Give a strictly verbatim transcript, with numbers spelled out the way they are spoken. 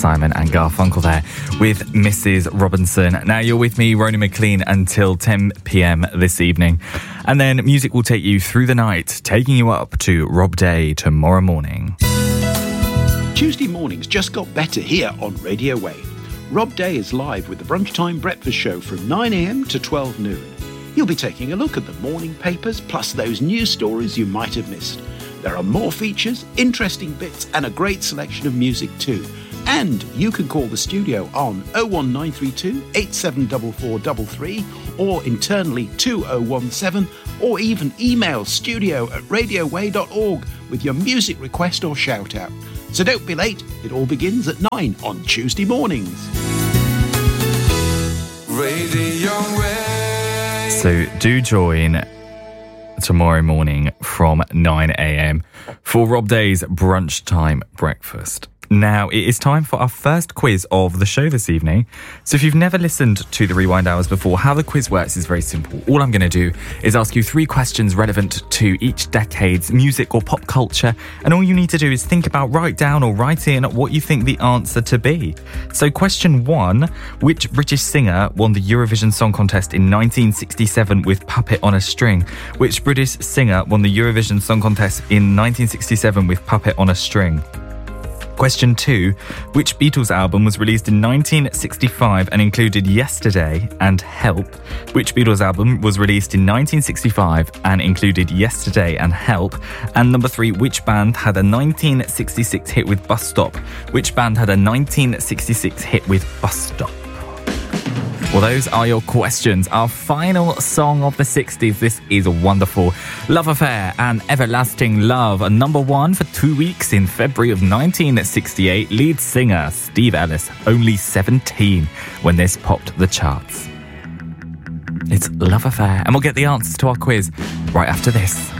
Simon and Garfunkel there with Missus Robinson. Now you're with me, Rona McLean, until ten p.m. this evening. And then music will take you through the night, taking you up to Rob Day tomorrow morning. Tuesday mornings just got better here on Radio Wave. Rob Day is live with the Brunchtime Breakfast Show from nine a.m. to twelve noon. He'll be taking a look at the morning papers, plus those news stories you might have missed. There are more features, interesting bits, and a great selection of music too. And you can call the studio on oh one nine three two, eight seven four four three three or internally two oh one seven, or even email studio at radio way dot org with your music request or shout out. So don't be late, it all begins at nine on Tuesday mornings. Radio Way. So do join tomorrow morning from nine a.m. for Rob Day's Brunch Time Breakfast. Now, it is time for our first quiz of the show this evening. So if you've never listened to the Rewind Hours before, how the quiz works is very simple. All I'm going to do is ask you three questions relevant to each decade's music or pop culture, and all you need to do is think about, write down or write in what you think the answer to be. So question one, which British singer won the Eurovision Song Contest in nineteen sixty-seven with Puppet on a String? Which British singer won the Eurovision Song Contest in nineteen sixty-seven with Puppet on a String? Question two, which Beatles album was released in nineteen sixty-five and included Yesterday and Help? Which Beatles album was released in nineteen sixty-five and included Yesterday and Help? And number three, which band had a nineteen sixty-six hit with Bus Stop? Which band had a nineteen sixty-six hit with Bus Stop? Well, those are your questions. Our final song of the sixties. This is wonderful. Love Affair and Everlasting Love, a number one for two weeks in February of nineteen sixty-eight. Lead singer Steve Ellis, only seventeen when this popped the charts. It's Love Affair, and we'll get the answers to our quiz right after this.